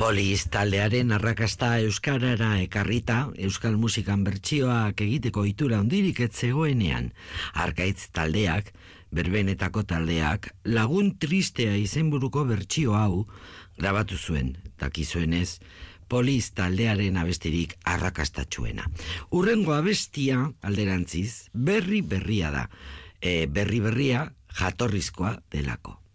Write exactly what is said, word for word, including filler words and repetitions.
Poliz taldearen arrakasta euskarara ekarrita, euskal musikan bertsioak egiteko ohitura handirik ez zegoenean, Arkaitz taldeak, berbenetako taldeak, Lagun Tristea izenburuko bertsio hau grabatu zuen, dakizuenez, Poliz taldearen abestirik arrakastatsuena. Hurrengo abestia, alderantziz, berri berria da, e, berri berria jatorrizkoa delako.